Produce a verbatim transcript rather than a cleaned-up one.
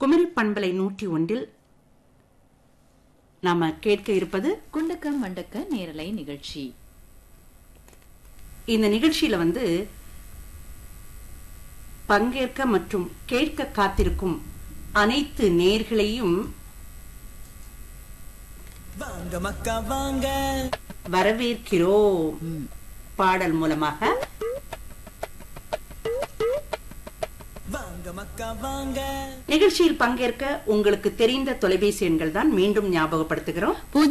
குமரி பண்பலை நூற்றி ஒன்றில் நாம கேட்க இருப்பது குண்டக்க மண்டக்க நேரலை நிகழ்ச்சி. இந்த நிகழ்ச்சியில வந்து பங்கேற்க மற்றும் கேட்க காத்திருக்கும் அனைத்து நேர்களையும் வாங்க மக்கா வாங்க வரவேற்கிறோம். பாடல் மூலமாக வாங்க மக்கா வாங்க. நிகழ்ச்சியில் பங்கேற்க உங்களுக்கு தெரிந்த தொலைபேசி எண்கள் தான் மீண்டும் ஞாபகப்படுத்துகிறோம்.